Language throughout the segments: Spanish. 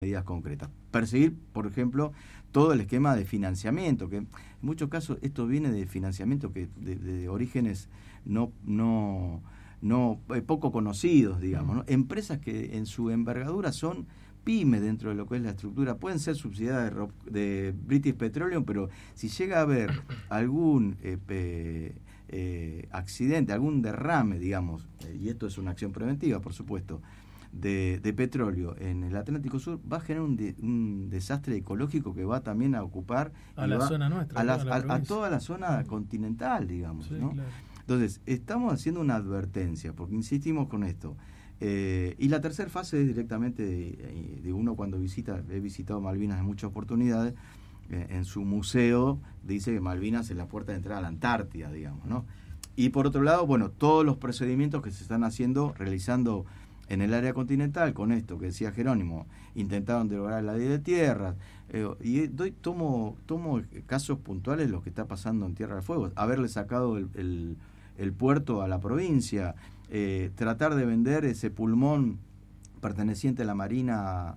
medidas concretas. Perseguir, por ejemplo, todo el esquema de financiamiento, que en muchos casos esto viene de financiamiento que de orígenes poco conocidos, digamos, ¿no? Empresas que en su envergadura son pymes dentro de lo que es la estructura, pueden ser subsidiadas de British Petroleum, pero si llega a haber algún accidente, algún derrame, digamos, y esto es una acción preventiva, por supuesto, de petróleo en el Atlántico Sur, va a generar un desastre ecológico que va también a ocupar a la zona nuestra, a toda la zona continental, digamos, sí, ¿no? Claro. Entonces, estamos haciendo una advertencia, porque insistimos con esto. Y la tercera fase es directamente de uno cuando he visitado Malvinas en muchas oportunidades, en su museo dice que Malvinas es la puerta de entrada a la Antártida, digamos, ¿no? Y por otro lado, bueno, todos los procedimientos que se están realizando en el área continental, con esto que decía Jerónimo, intentaron derogar la ley de tierras, y tomo casos puntuales lo que está pasando en Tierra del Fuego, haberle sacado el puerto a la provincia, tratar de vender ese pulmón perteneciente a la Marina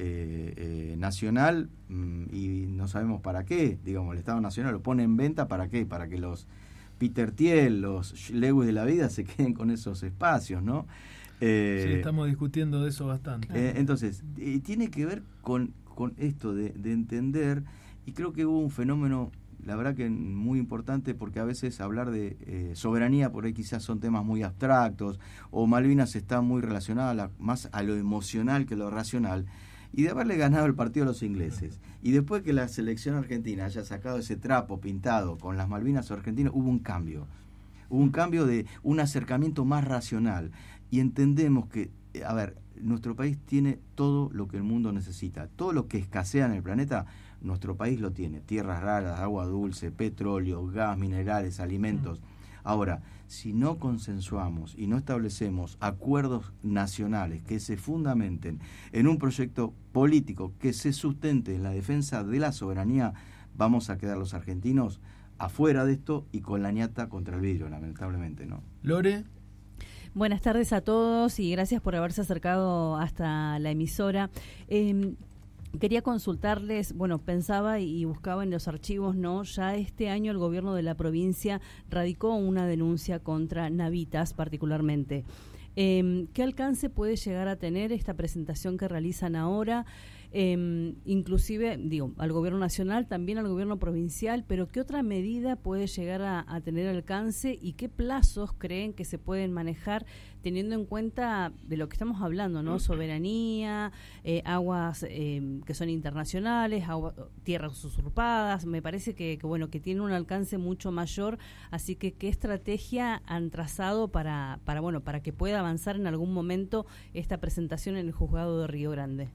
Nacional, y no sabemos para qué, digamos, el Estado Nacional lo pone en venta, ¿para qué? Para que los Peter Thiel, los Lewis de la vida se queden con esos espacios, ¿no? Sí, estamos discutiendo de eso bastante. Entonces, tiene que ver con esto de entender, y creo que hubo un fenómeno, la verdad que muy importante, porque a veces hablar de soberanía por ahí quizás son temas muy abstractos, o Malvinas está muy relacionada más a lo emocional que lo racional, y de haberle ganado el partido a los ingleses, y después que la selección argentina haya sacado ese trapo pintado con las Malvinas argentinas, hubo un cambio de un acercamiento más racional, y entendemos que, a ver, nuestro país tiene todo lo que el mundo necesita, todo lo que escasea en el planeta, nuestro país lo tiene, tierras raras, agua dulce, petróleo, gas, minerales, alimentos. Ahora, si no consensuamos y no establecemos acuerdos nacionales que se fundamenten en un proyecto político que se sustente en la defensa de la soberanía, vamos a quedar los argentinos afuera de esto y con la ñata contra el vidrio, lamentablemente, ¿no? Lore. Buenas tardes a todos y gracias por haberse acercado hasta la emisora. Quería consultarles, bueno, pensaba y buscaba en los archivos, ¿no? Ya este año el gobierno de la provincia radicó una denuncia contra Navitas particularmente. ¿Qué alcance puede llegar a tener esta presentación que realizan ahora? Inclusive, digo, al gobierno nacional, también al gobierno provincial, pero ¿qué otra medida puede llegar a tener alcance y qué plazos creen que se pueden manejar teniendo en cuenta de lo que estamos hablando, ¿no? Soberanía, aguas que son internacionales, tierras usurpadas, me parece que bueno, que tiene un alcance mucho mayor, así que ¿qué estrategia han trazado para que pueda avanzar en algún momento esta presentación en el juzgado de Río Grande?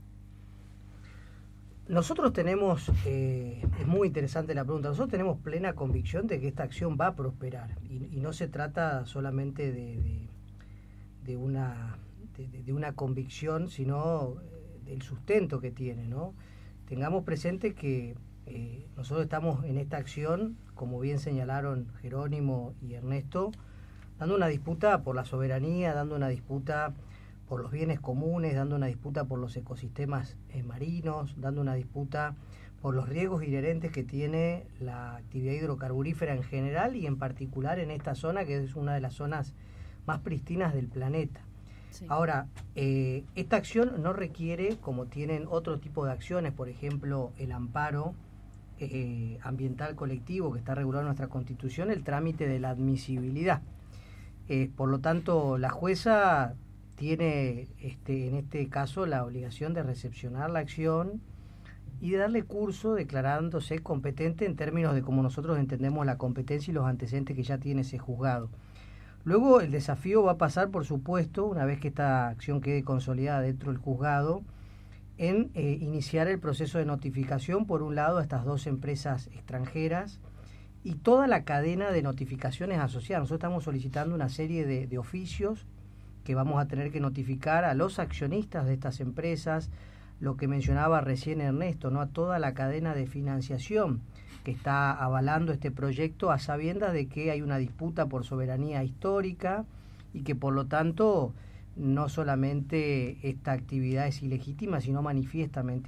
Nosotros tenemos, es muy interesante la pregunta, nosotros tenemos plena convicción de que esta acción va a prosperar y no se trata solamente de una convicción, sino del sustento que tiene, ¿no? Tengamos presente que nosotros estamos en esta acción, como bien señalaron Jerónimo y Ernesto, dando una disputa por la soberanía, dando una disputa por los bienes comunes, dando una disputa por los ecosistemas marinos, dando una disputa por los riesgos inherentes que tiene la actividad hidrocarburífera en general y en particular en esta zona que es una de las zonas más pristinas del planeta. Sí. Ahora, esta acción no requiere, como tienen otro tipo de acciones, por ejemplo, el amparo ambiental colectivo que está regulado en nuestra Constitución, el trámite de la admisibilidad. Por lo tanto, la jueza tiene en este caso la obligación de recepcionar la acción y de darle curso declarándose competente en términos de cómo nosotros entendemos la competencia y los antecedentes que ya tiene ese juzgado. Luego el desafío va a pasar, por supuesto, una vez que esta acción quede consolidada dentro del juzgado, en iniciar el proceso de notificación, por un lado, a estas dos empresas extranjeras y toda la cadena de notificaciones asociadas. Nosotros estamos solicitando una serie de oficios que vamos a tener que notificar a los accionistas de estas empresas, lo que mencionaba recién Ernesto, ¿no? A toda la cadena de financiación que está avalando este proyecto, a sabiendas de que hay una disputa por soberanía histórica y que por lo tanto no solamente esta actividad es ilegítima, sino manifiestamente